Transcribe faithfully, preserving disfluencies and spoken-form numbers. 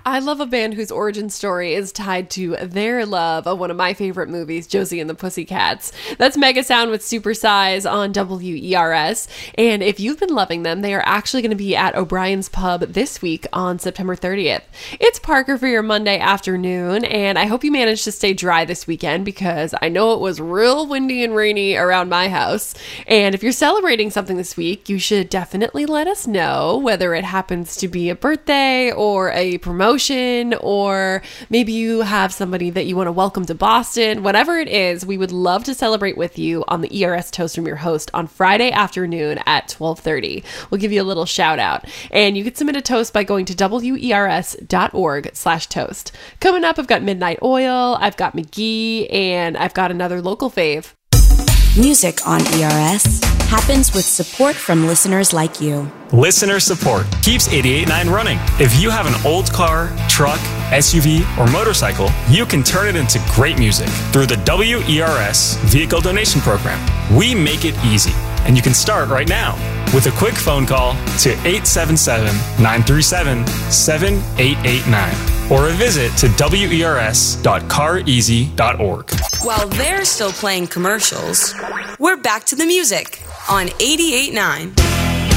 I love a band whose origin story is tied to their love of one of my favorite movies, Josie and the Pussycats. That's Mega Sound with Supersize on W E R S. And if you've been loving them, they are actually going to be at O'Brien's Pub this week on September thirtieth. It's Parker for your Monday afternoon, and I hope you managed to stay dry this weekend because I know it was real windy and rainy around my house. And if you're celebrating something this week, you should definitely let us know, whether it happens to be a birthday or a promotion, or maybe you have somebody that you want to welcome to Boston. Whatever it is, we would love to celebrate with you on the E R S Toast from your host on Friday afternoon at twelve thirty. We'll give you a little shout out. And you can submit a toast by going to wers.org slash toast. Coming up, I've got Midnight Oil, I've got McGee, and I've got another local fave. Music on E R S happens with support from listeners like you. Listener support keeps eighty-eight point nine running. If you have an old car, truck, S U V, or motorcycle, you can turn it into great music through the W E R S Vehicle Donation Program. We make it easy, and you can start right now with a quick phone call to eight seven seven, nine three seven, seven eight eight nine or a visit to W E R S dot car easy dot org. While they're still playing commercials, we're back to the music on eighty-eight point nine.